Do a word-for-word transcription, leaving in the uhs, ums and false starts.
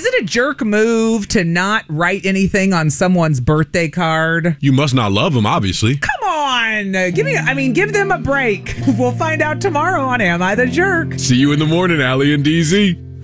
it a jerk move to not write anything on someone's birthday card? You must not love them, obviously. Come on. Give me, I mean, give them a break. We'll find out tomorrow on Am I the Jerk? See you in the morning, Allie and D Z.